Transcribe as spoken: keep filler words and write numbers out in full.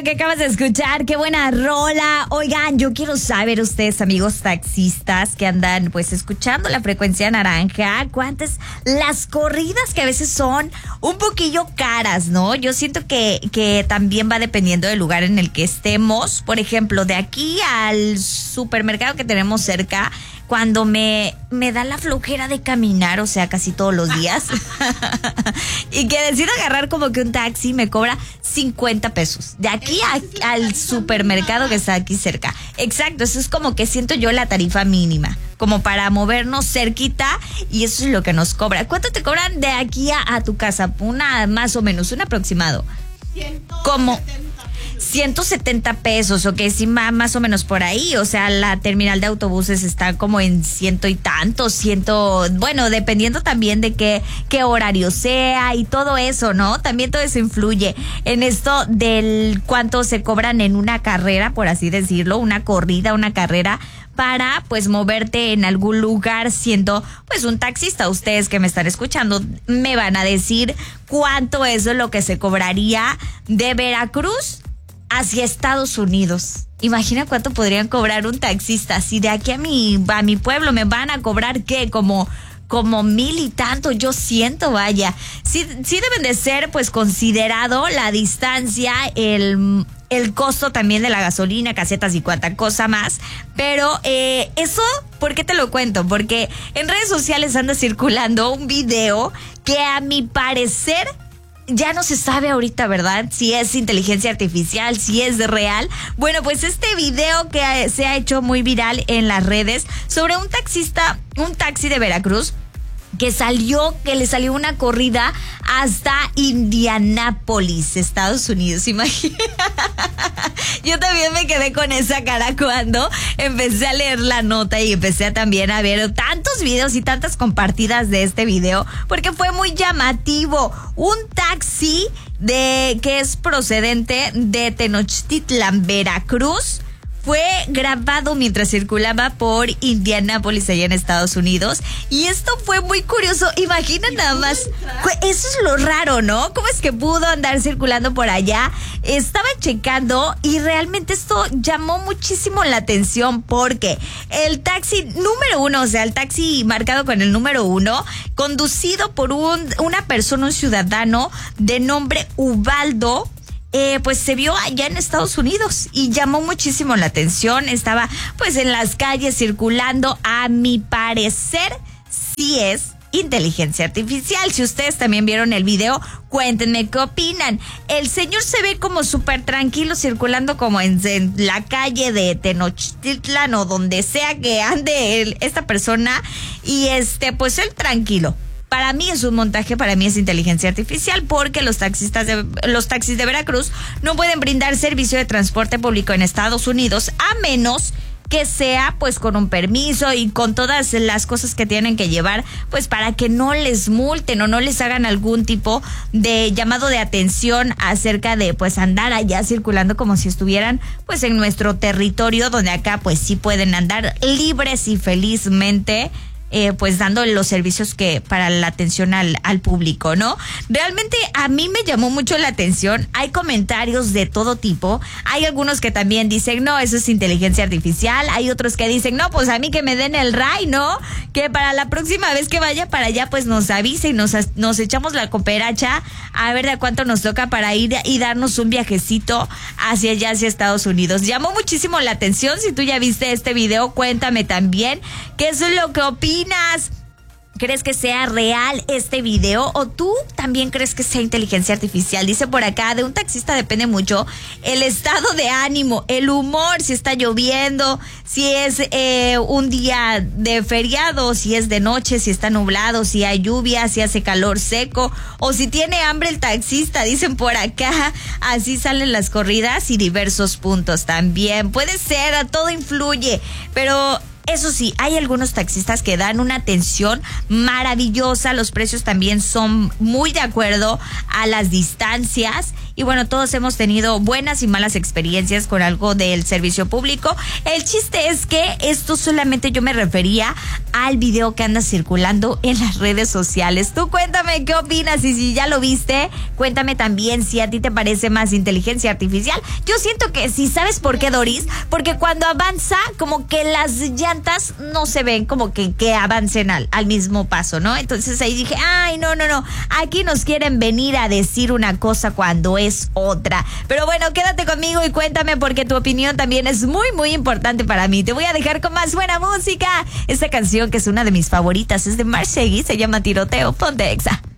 que acabas de escuchar, qué buena rola. Oigan, yo quiero saber ustedes, amigos taxistas que andan pues escuchando la frecuencia naranja, cuántas las corridas que a veces son un poquillo caras, ¿no? Yo siento que, que también va dependiendo del lugar en el que estemos. Por ejemplo, de aquí al supermercado que tenemos cerca, cuando me, me da la flojera de caminar, o sea, casi todos los días, y que decido agarrar como que un taxi, me cobra cincuenta pesos. De aquí a, al supermercado que está aquí cerca. Exacto, eso es como que siento yo la tarifa mínima, como para movernos cerquita, y eso es lo que nos cobra. ¿Cuánto te cobran de aquí a, a tu casa? Una, más o menos, un aproximado. Como ciento setenta pesos, ok, sí, más o menos por ahí. O sea, la terminal de autobuses está como en ciento y tantos, ciento, bueno, dependiendo también de qué, qué horario sea y todo eso, ¿no? También todo eso influye en esto del cuánto se cobran en una carrera, por así decirlo, una corrida, una carrera, para pues moverte en algún lugar siendo pues un taxista. Ustedes que me están escuchando me van a decir cuánto es lo que se cobraría de Veracruz hacia Estados Unidos. Imagina cuánto podrían cobrar un taxista. Si de aquí a mi, a mi pueblo me van a cobrar, ¿qué? Como, como mil y tanto, yo siento, vaya. Sí, sí deben de ser, pues, considerado la distancia, el, el costo también de la gasolina, casetas y cuánta cosa más. Pero eh, eso, ¿por qué te lo cuento? Porque en redes sociales anda circulando un video que a mi parecer ya no se sabe ahorita, ¿verdad? Si es inteligencia artificial, si es real. Bueno, pues este video que se ha hecho muy viral en las redes sobre un taxista, un taxi de Veracruz, que salió, que le salió una corrida hasta Indianápolis, Estados Unidos. Imagina. Yo también me quedé con esa cara cuando empecé a leer la nota y empecé a también a ver tantos videos y tantas compartidas de este video, porque fue muy llamativo. Un taxi de que es procedente de Tenochtitlan, Veracruz, fue grabado mientras circulaba por Indianápolis, allá en Estados Unidos. Y esto fue muy curioso. Imagina nada más. Eso es lo raro, ¿no? ¿Cómo es que pudo andar circulando por allá? Estaba checando y realmente esto llamó muchísimo la atención, porque el taxi número uno, o sea, el taxi marcado con el número uno, conducido por un, una persona, un ciudadano de nombre Ubaldo, Eh, pues se vio allá en Estados Unidos y llamó muchísimo la atención. Estaba pues en las calles circulando. A mi parecer sí es inteligencia artificial. Si ustedes también vieron el video, cuéntenme qué opinan. El señor se ve como súper tranquilo circulando como en, en la calle de Tenochtitlan o donde sea que ande el, esta persona, y este pues él tranquilo. Para mí es un montaje, para mí es inteligencia artificial, porque los taxistas de, los taxis de Veracruz no pueden brindar servicio de transporte público en Estados Unidos a menos que sea pues con un permiso y con todas las cosas que tienen que llevar, pues para que no les multen o no les hagan algún tipo de llamado de atención acerca de pues andar allá circulando como si estuvieran pues en nuestro territorio, donde acá pues sí pueden andar libres y felizmente Eh, pues dando los servicios que para la atención al, al público, ¿no? Realmente a mí me llamó mucho la atención. Hay comentarios de todo tipo. Hay algunos que también dicen, no, eso es inteligencia artificial. Hay otros que dicen, no, pues a mí que me den el ray, ¿no? Que para la próxima vez que vaya para allá, pues nos avise y nos, nos echamos la cooperacha a ver de cuánto nos toca para ir y darnos un viajecito hacia allá, hacia Estados Unidos. Llamó muchísimo la atención. Si tú ya viste este video, cuéntame también qué es lo que opinas. ¿Crees que sea real este video o tú también crees que sea inteligencia artificial? Dice por acá, de un taxista depende mucho el estado de ánimo, el humor, si está lloviendo, si es eh, un día de feriado, si es de noche, si está nublado, si hay lluvia, si hace calor seco o si tiene hambre el taxista, dicen por acá. Así salen las corridas y diversos puntos también. Puede ser, todo influye, pero eso sí, hay algunos taxistas que dan una atención maravillosa. Los precios también son muy de acuerdo a las distancias. y bueno, todos hemos tenido buenas y malas experiencias con algo del servicio público. El chiste es que esto solamente yo me refería al video que anda circulando en las redes sociales. Tú cuéntame qué opinas y si ya lo viste, cuéntame también si a ti te parece más inteligencia artificial. Yo siento que sí, ¿sabes por qué, Doris? Porque cuando avanza, como que las llantas no se ven como que, que avancen al, al mismo paso, ¿no? Entonces ahí dije, ay, no, no, no, aquí nos quieren venir a decir una cosa cuando es otra. Pero bueno, quédate conmigo y cuéntame porque tu opinión también es muy, muy importante para mí. Te voy a dejar con más buena música. Esta canción que es una de mis favoritas es de Marshegui, se llama Tiroteo. Ponte Exa.